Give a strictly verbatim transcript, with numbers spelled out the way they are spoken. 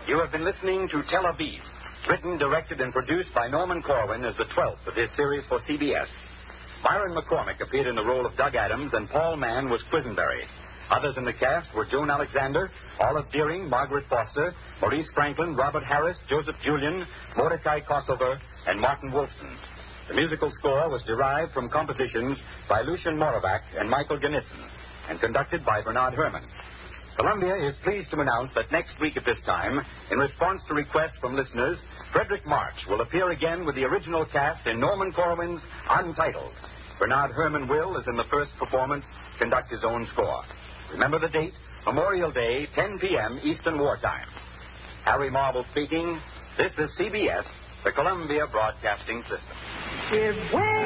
You have been listening to Tel Aviv, written, directed, and produced by Norman Corwin as the twelfth of his series for C B S. Myron McCormick appeared in the role of Doug Adams, and Paul Mann was Quisenberry. Others in the cast were Joan Alexander, Olive Deering, Margaret Foster, Maurice Franklin, Robert Harris, Joseph Julian, Mordecai Kosover, and Martin Wolfson. The musical score was derived from compositions by Lucien Moravec and Michael Gnisson, and conducted by Bernard Herrmann. Columbia is pleased to announce that next week at this time, in response to requests from listeners, Frederick March will appear again with the original cast in Norman Corwin's Untitled. Bernard Herrmann will, as in the first performance, conduct his own score. Remember the date, Memorial Day, ten p.m. Eastern Wartime. Harry Marvel speaking. This is C B S, the Columbia Broadcasting System. Give way!